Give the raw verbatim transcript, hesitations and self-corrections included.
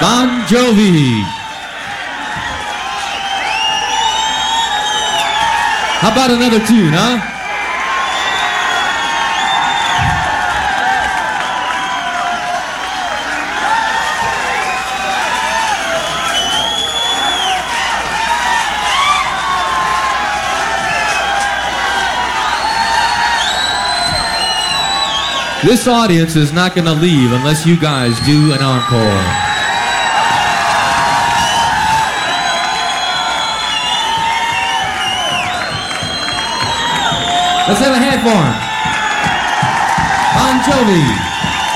Bon Jovi. How about another tune, huh? This audience is not going to leave unless you guys do an encore. Let's have a hand for him. Bon Jovi.